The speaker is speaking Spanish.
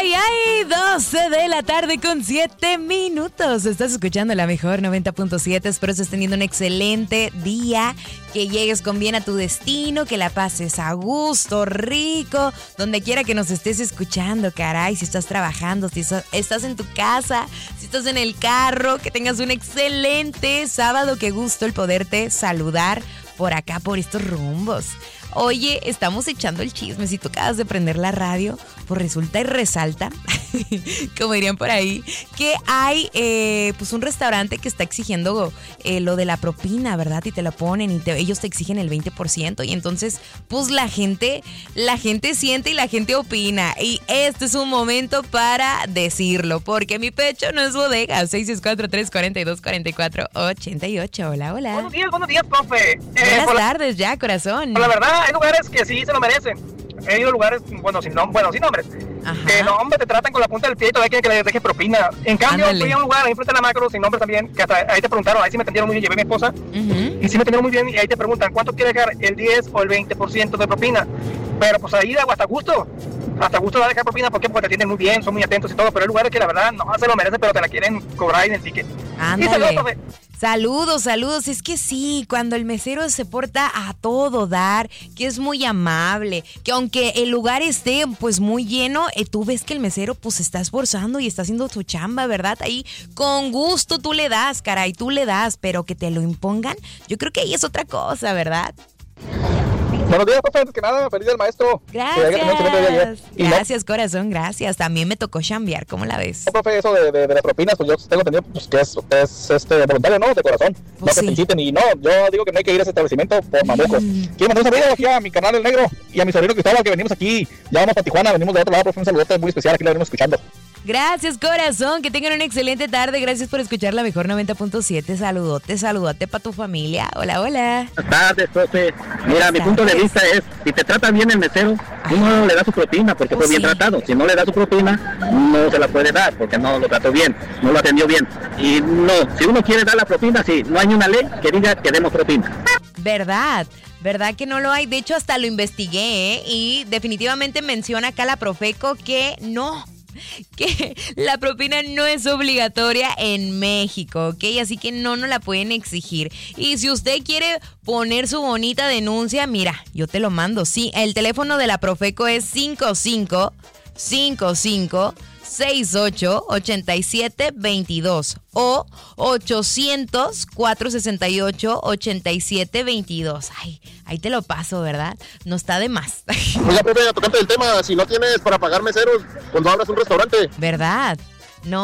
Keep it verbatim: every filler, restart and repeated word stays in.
ay, ay, doce de la tarde con siete minutos. Estás escuchando La Mejor noventa punto siete. Espero estés teniendo un excelente día, que llegues con bien a tu destino, que la pases a gusto, rico, donde quiera que nos estés escuchando, caray. Si estás trabajando, si estás en tu casa, si estás en el carro, que tengas un excelente sábado. Qué gusto el poderte saludar por acá, por estos rumbos. Oye, estamos echando el chisme. Si tú acabas de prender la radio, pues resulta y resalta, como dirían por ahí, que hay eh, pues un restaurante que está exigiendo eh, lo de la propina, ¿verdad? Y te la ponen y te, ellos te exigen el veinte por ciento. Y entonces, pues la gente, la gente siente y la gente opina. Y este es un momento para decirlo, porque mi pecho no es bodega. seis seis cuatro, tres cuatro dos, cuatro cuatro ocho ocho. Hola, hola. Buenos días, buenos días, profe. Eh, Buenas la, tardes ya, corazón. La verdad, hay lugares que sí se lo merecen. He ido a lugares, bueno, sin, nom- bueno, sin nombres. Ajá. Que no, hombre, te tratan con la punta del pie y todavía quieren que les dejes propina. En cambio, Ándale. fui a un lugar ahí frente a la Macro, sin nombres también, que hasta ahí te preguntaron, ahí sí me atendieron muy bien, llevé a mi esposa. Uh-huh. Y sí me atendieron muy bien, y ahí te preguntan, ¿cuánto quiere dejar? ¿El diez o el veinte por ciento de propina? Pero pues ahí da hasta gusto. Hasta gusto va a dejar propina, ¿por qué? Porque te atienden muy bien, son muy atentos y todo. Pero hay lugares que la verdad no se lo merecen, pero te la quieren cobrar en el ticket. Ándale. Y saludos, profe. Saludos, saludos. Es que sí, cuando el mesero se porta a todo dar, que es muy amable, que aunque el lugar esté pues muy lleno, eh, tú ves que el mesero pues se está esforzando y está haciendo su chamba, ¿verdad? Ahí con gusto tú le das, caray, tú le das, pero que te lo impongan, yo creo que ahí es otra cosa, ¿verdad? Buenos días, profe, antes que nada, feliz día al maestro. Gracias. Y Gracias, no, corazón, gracias. También me tocó chambear, ¿cómo la ves? No, profe, eso de, de, de las propinas, pues yo tengo entendido pues, que es, es este, voluntario, ¿no? De corazón. Pues no que sí. te inciten y no, yo digo que no hay que ir a ese establecimiento por mamucos. Mm. Quiero mandar un saludo aquí a mi canal El Negro y a mi sobrino Cristóbal, que venimos aquí, ya vamos para Tijuana, venimos de otro lado, profe, un saludote muy especial, aquí lo venimos escuchando. Gracias, corazón, que tengan una excelente tarde. Gracias por escuchar La Mejor noventa punto siete. Saludote, saludote para tu familia. Hola, hola. Buenas tardes, profe. Mira, Buenas mi punto de tardes. vista es, si te trata bien el mesero, uno le da su propina porque Pues fue bien sí. tratado. Si no le da su propina, no se la puede dar porque no lo trató bien, no lo atendió bien. Y no, si uno quiere dar la propina, sí, no hay una ley que diga que demos propina. Verdad, verdad que no lo hay. De hecho, hasta lo investigué, ¿eh? Y definitivamente menciona acá la Profeco que no, que la propina no es obligatoria en México, ¿ok? Así que no nos la pueden exigir. Y si usted quiere poner su bonita denuncia, mira, yo te lo mando. Sí, el teléfono de la Profeco es cinco cinco cinco cinco seis ocho ocho siete dos dos o ochocientos, cuatrocientos sesenta y ocho, ochenta y siete veintidós. Ay, ahí te lo paso, ¿verdad? No está de más. Oiga, profe, tocante del tema, si no tienes para pagar meseros, cuando abras un restaurante, ¿Verdad?